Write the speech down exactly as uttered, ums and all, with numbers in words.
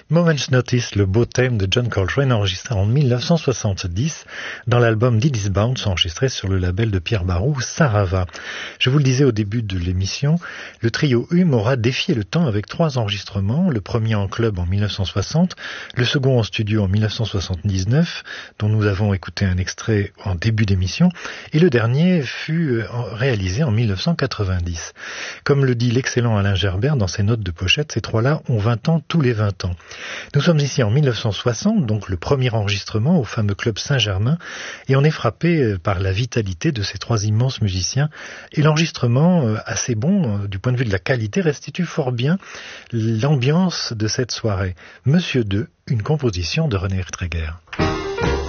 Moment's Notice, le beau thème de John Coltrane enregistré en dix-neuf cent soixante-dix dans l'album Diddy's Bounce enregistré sur le label de Pierre Barou, Sarava. Je vous le disais au début de l'émission, le trio Hume aura défié le temps avec trois enregistrements, le premier en club en dix-neuf cent soixante, le second en studio en dix-neuf cent soixante-dix-neuf, dont nous avons écouté un extrait en début d'émission, et le dernier fut réalisé en dix-neuf cent quatre-vingt-dix. Comme le dit l'excellent Alain Gerbert dans ses notes de pochette, ces trois-là ont vingt ans tous les vingt ans. Nous sommes ici en dix-neuf cent soixante, donc le premier enregistrement au fameux club Saint-Germain, et on est frappé par la vitalité de ces trois immenses musiciens. Et l'enregistrement, assez bon du point de vue de la qualité, restitue fort bien l'ambiance de cette soirée. Monsieur deux, une composition de René Ertreger.